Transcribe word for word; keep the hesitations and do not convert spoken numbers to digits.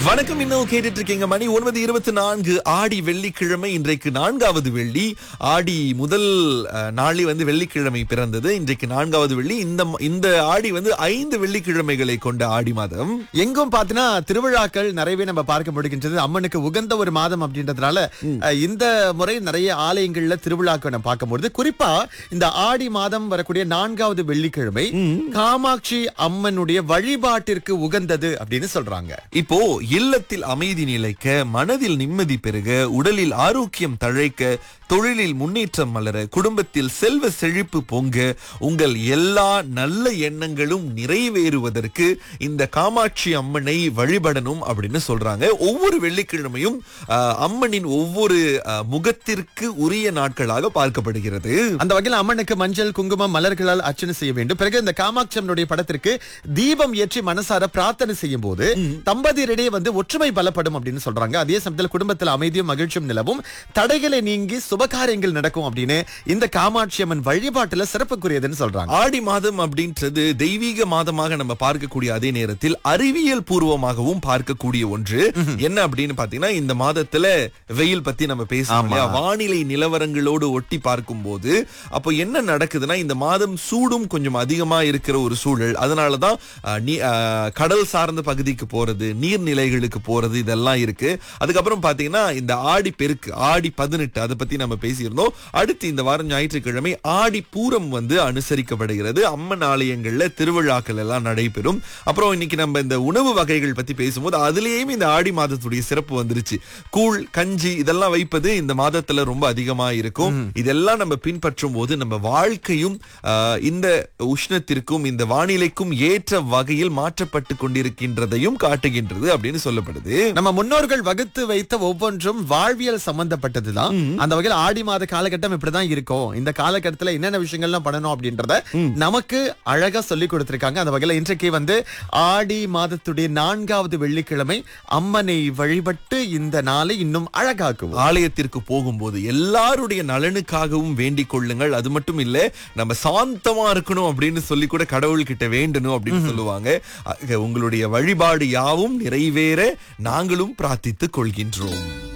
வணக்கம். இன்னும் கேட்டுட்டு இருக்கீங்க. மணி ஒன்பது இருபத்தி நான்கு. ஆடி வெள்ளிக்கிழமை. இன்றைக்கு நான்காவது வெள்ளி. ஆடி முதல் அஹ், நாளை வந்து வெள்ளிக்கிழமை பிறந்தது. இன்றைக்கு நான்காவது வெள்ளி. இந்த இந்த ஆடி வந்து ஐந்து வெள்ளிக்கிழமைகளை கொண்ட ஆடி மாதம். எங்கும் பாத்தீங்கன்னா திருவிழாக்கள் நிறையவே நம்ம பார்க்க முடிகின்றது. அம்மனுக்கு உகந்த ஒரு மாதம் அப்படின்றதுனால அஹ், இந்த முறை நிறைய ஆலயங்கள்ல திருவிழாக்கள் நம்ம பார்க்கும்போது, குறிப்பா இந்த ஆடி மாதம் வரக்கூடிய நான்காவது வெள்ளிக்கிழமை காமாட்சி அம்மனுடைய வழிபாட்டிற்கு உகந்தது அப்படின்னு சொல்றாங்க. இப்போ இல்லத்தில் அமைதி நிலைக்க, மனதில் நிம்மதி பெருக, உடலில் ஆரோக்கியம் தழைக்க, தொழிலில் முன்னேற்றம் மலர, குடும்பத்தில் செல்வ செழிப்பு பொங்க, உங்கள் எல்லா நல்ல எண்ணங்களும் நிறைவேறுவதற்கு இந்த காமாட்சி அம்மனை வழிபடணும் அப்படின்னு சொல்றாங்க. ஒவ்வொரு வெள்ளிக்கிழமையும் அஹ், அம்மனின் ஒவ்வொரு அஹ், முகத்திற்கு உரிய நாட்களாக பார்க்கப்படுகிறது. அந்த வகையில் அம்மனுக்கு மஞ்சள் குங்குமம் மலர்களால் அர்ச்சனை செய்ய வேண்டும். பிறகு இந்த காமாட்சி அம்மனுடைய படத்திற்கு தீபம் ஏற்றி மனசார பிரார்த்தனை செய்யும் போது தம்பதியரிடையே வந்து ஒற்றுமை பலப்படும் அப்படின்னு சொல்றாங்க. அதே சமயத்தில் குடும்பத்தில் அமைதியும் மகிழ்ச்சியும் நிலவும், தடைகளை நீங்கி சுபகாரியங்கள் நடக்கும் அப்படின்னு இந்த காமாட்சி அம்மன் வழிபாட்டுல சிறப்புக்குரியதுன்னு சொல்றாங்க. ஆடி மாதம் அப்படின்றது தெய்வீக மாதமாக நம்ம பார்க்கக்கூடிய அதே நேரத்தில் அறிவியல் பூர்வமாகவும் பார்க்கக்கூடிய ஒன்று. என்ன அப்படின்னு பாத்தீங்கன்னா, இந்த மாதத்துல வெயில் பத்தி நம்ம பேசலாம் இல்லையா? வானிலை நிலவரங்களோடு ஒட்டி பார்க்கும் போது அப்போ என்ன நடக்குதுன்னா, இந்த மாதம் சூடும் கொஞ்சம் அதிகமா இருக்கிற ஒரு சூழல். அதனாலதான் அஹ், நீ- அஹ், கடல் சார்ந்த பகுதிக்கு போறது, நீர்நிலைகளுக்கு போறது, இதெல்லாம் இருக்கு. அதுக்கப்புறம் பாத்தீங்கன்னா இந்த ஆடி பெருக்கு, ஆடி பதினெட்டு, அதை பத்தி நம்ம பேசியிருந்தோம். அடுத்து இந்த வாரம் ஞாயிற்றுக்கிழமை ஆடி பூரம் வந்து அனுசரிக்கப்படுகிறது. அம்மன் ஆலயங்கள்ல திருவிழாக்கள் எல்லாம் நடைபெறும். அப்புறம் இன்னைக்கு நம்ம இந்த உணவு வகைகள் பத்தி பேசும்போது அதுலயும் இந்த ஆடி மாதத்துடைய சிறப்பு வந்துருச்சு. கூழ், கஞ்சி இதெல்லாம் வைப்பது இந்த மாதத்துல ரொம்ப அதிகமா இருக்கும். இதெல்லாம் நம்ம பின்பற்றும் போது நம்ம வாழ்க்கையும் ஆஹ், இந்த உஷ்ணத்திற்கும் இந்த வானிலைக்கும் ஏற்ற வகையில் மாற்றப்பட்டு கொண்டிருக்கின்றதையும் காட்டுகின்றது அப்படின்னு சொல்லப்படுது. நம்ம முன்னோர்கள் வகுத்து வைத்த ஒவ்வொன்றும் வாழ்வியல் சம்பந்தப்பட்டதுதான். அந்த வகையில் ஆடி மாத காலகட்டம் இப்படிதான் இருக்கும். இந்த காலகட்டத்துல என்னென்ன விஷயங்கள்லாம் பண்ணணும் அப்படின்றத நமக்கு அழகா சொல்லி கொடுத்திருக்காங்க. அந்த வகையில இன்றைக்கு வந்து ஆடி மாதத்துடைய நான்காவது வெள்ளிக்கிழமை அம்மனை வழிபட்டு இந்த நாளை இன்னும் அழகாக்குவோம். ஆலயத்திற்கு போகும்போது எல்லாருடைய நலனுக்காகவும் வேண்டிக் கொள்ளுங்கள். அது மட்டும் இல்ல, நம்ம சாந்தமா இருக்கணும் அப்படின்னு சொல்லி கூட கடவுள்கிட்ட வேண்டணும் அப்படின்னு சொல்லுவாங்க. ஆக, உங்களுடைய வழிபாடு யாவும் நிறைவேற நாங்களும் பிரார்த்தித்துக் கொள்கின்றோம்.